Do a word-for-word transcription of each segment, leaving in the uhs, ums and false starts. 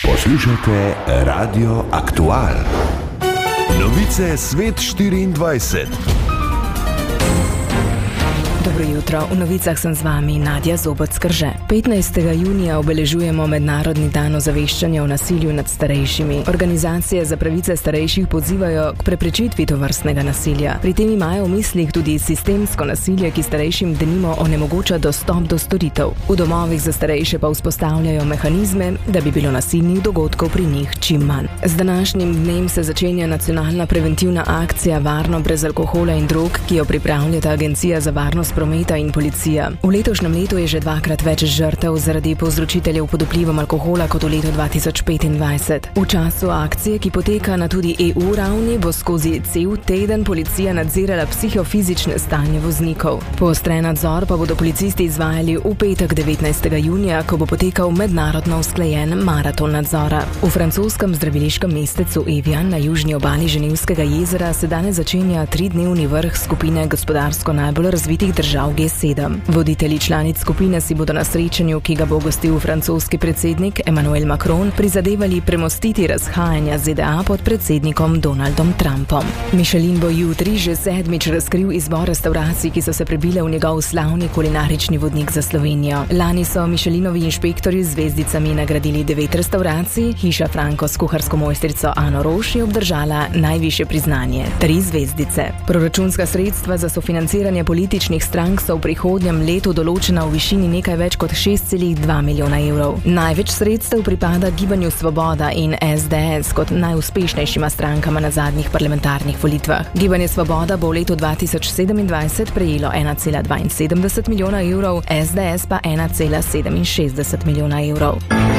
Poslušate Radio Aktual. Novice Svet štiriindvajset. Dobro jutro, v novicah sem z vami Nadja Zoboc-Krže. petnajstega junija obeležujemo Mednarodni dan ozaveščanja o nasilju nad starejšimi. Organizacije za pravice starejših pozivajo k preprečitvi tovrstnega nasilja. Pri tem imajo v mislih tudi sistemsko nasilje, ki starejšim denimo onemogoča dostop do storitev. V domovih za starejše pa vzpostavljajo mehanizme, da bi bilo nasilnih dogodkov pri njih čim manj. Z današnjim dnem se začenja nacionalna preventivna akcija Varno brez alkohola in drog, ki jo pripravljata Agencija za varnost prometa in policija. V letošnjem letu je že dvakrat več žrtev zaradi povzročiteljev pod vplivom alkohola kot v letu dva tisoč petindvajset. V času akcije, ki poteka na tudi E U ravni, bo skozi cel teden policija nadzirala psihofizične stanje voznikov. Poostren nadzor pa bodo policisti izvajali v petek devetnajstega junija, ko bo potekal mednarodno usklajen maraton nadzora. V francoskem zdraviliškem mestecu Evian na južni obali Ženevskega jezera se danes začenja tridnevni vrh skupine gospodarsko najbolj razvitih držav G sedem. Voditelji članic skupine si bodo na srečanju, ki ga bo gostil francoski predsednik Emmanuel Macron, prizadevali premostiti razhajanja Z D A pod predsednikom Donaldom Trumpom. Michelin bo jutri že sedmič razkril izbor restavracij, ki so se prebile v njegov slavni kulinarični vodnik za Slovenijo. Lani so Michelinovi inšpektorji z zvezdicami nagradili devet restavracij, Hiša Franko s kuharsko mojstrico Ano Roš je obdržala najvišje priznanje, tri zvezdice. Proračunska sredstva za sofinanciranje političnih strank so v prihodnjem letu določena v višini nekaj več kot šest celih dva milijona evrov. Največ sredstev pripada Gibanju Svoboda in S D S kot najuspešnejšima strankama na zadnjih parlamentarnih volitvah. Gibanje Svoboda bo v letu dva tisoč sedemindvajset prejelo ena cela dvainsedemdeset milijona evrov, S D S pa ena cela sedeminšestdeset milijona evrov.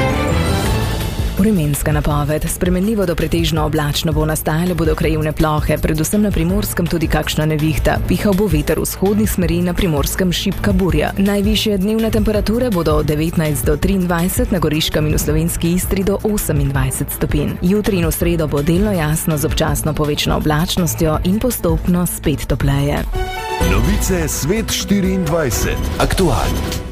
Vremenska napoved. Spremenljivo do pretežno oblačno bo, nastajale bodo krajevne plohe, predvsem na Primorskem tudi kakšna nevihta. Pihal bo veter vzhodnih smeri, na Primorskem šibka burja. Najvišje dnevne temperature bodo od devetnajst do triindvajset, na Goriškem in v slovenski Istri do osemindvajset stopinj. Jutri in v sredo bo delno jasno z občasno povečano oblačnostjo in postopno spet topleje. Novice Svet štiriindvajset. Aktualno.